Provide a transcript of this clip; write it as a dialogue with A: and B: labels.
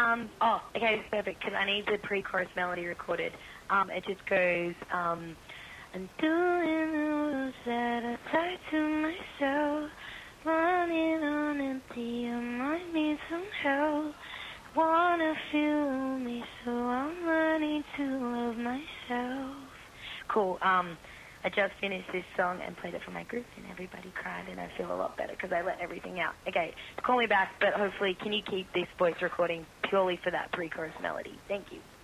A: Okay, perfect, because I need the pre-chorus melody recorded. It just goes, and doing the rules that I tie to myself, running on empty, I might need some help. Wanna feel me, so I'm learning to love myself. Cool. I just finished this song and played it for my group, and everybody cried, and I feel a lot better because I let everything out. Okay, call me back, but hopefully, can you keep this voice recording purely for that pre-chorus melody? Thank you.